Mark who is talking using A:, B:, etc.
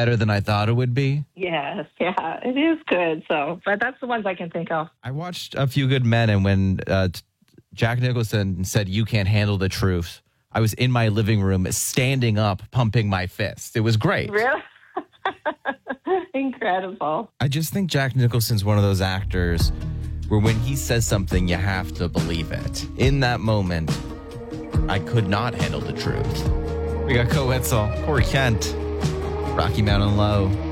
A: better than I thought it would be.
B: Yes, yeah, it is good. So, but that's the ones I can think of.
A: I watched A Few Good Men, and when Jack Nicholson said, "You can't handle the truth," I was in my living room standing up, pumping my fist. It was great.
B: Really? Incredible.
A: I just think Jack Nicholson's one of those actors where when he says something, you have to believe it. In that moment, I could not handle the truth. We got Ko Wetzel, Corey Kent, Rocky Mountain Low.